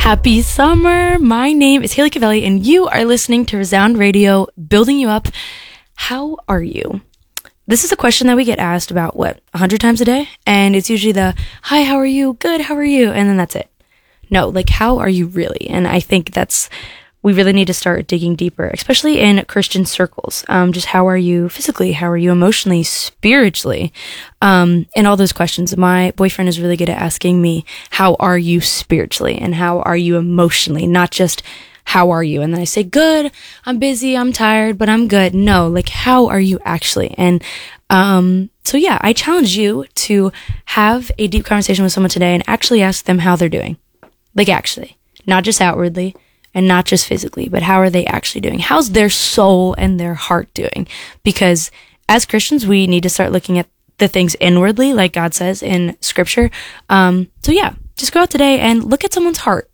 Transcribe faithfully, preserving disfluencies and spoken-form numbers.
Happy summer! My name is Haley Cavelli, and you are listening to Resound Radio, building you up. How are you? This is a question that we get asked about, what, a hundred times a day? And it's usually the, hi, how are you? Good, how are you? And then that's it. No, like, how are you really? And I think that's, we really need to start digging deeper, especially in Christian circles. Um, just how are you physically? How are you emotionally, spiritually? Um, and all those questions. My boyfriend is really good at asking me, how are you spiritually? And how are you emotionally? Not just, how are you? And then I say, good, I'm busy, I'm tired, but I'm good. No, like, how are you actually? And, um, so yeah, I challenge you to have a deep conversation with someone today and actually ask them how they're doing. Like, actually, not just outwardly. And not just physically, but how are they actually doing? How's their soul and their heart doing? Because as Christians, we need to start looking at the things inwardly, like God says in scripture. Um, so yeah, just go out today and look at someone's heart.